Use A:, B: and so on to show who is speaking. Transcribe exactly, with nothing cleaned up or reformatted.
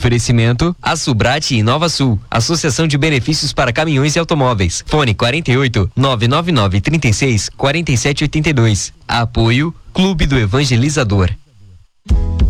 A: Oferecimento a Subrate e Nova Sul, Associação de Benefícios para Caminhões e Automóveis. Fone quarenta e oito, nove nove nove, trinta e seis, quarenta e sete oitenta e dois. Apoio Clube do Evangelizador.